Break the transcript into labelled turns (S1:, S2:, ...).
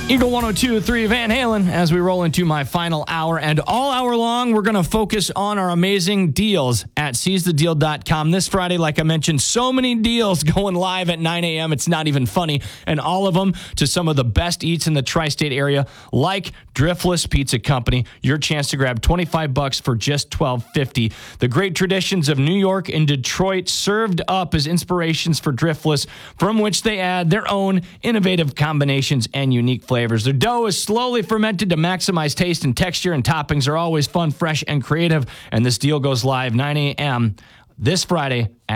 S1: Eagle 102.3 Van Halen as we roll into my final hour. And all hour long, we're going to focus on our amazing deals at seizethedeal.com. This Friday, like I mentioned, so many deals going live at 9 a.m. It's not even funny. And all of them to some of the best eats in the tri-state area, like Driftless Pizza Company. Your chance to grab $25 for just $12.50. The great traditions of New York and Detroit served up as inspirations for Driftless, from which they add their own innovative combinations and unique flavors. Their dough is slowly fermented to maximize taste and texture, and toppings are always fun, fresh, and creative. And this deal goes live 9 a.m. this Friday at